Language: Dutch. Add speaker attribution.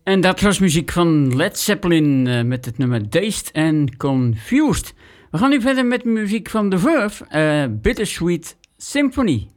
Speaker 1: En dat was muziek van Led Zeppelin met het nummer Dazed and Confused. We gaan nu verder met muziek van The Verve, Bittersweet Symphony.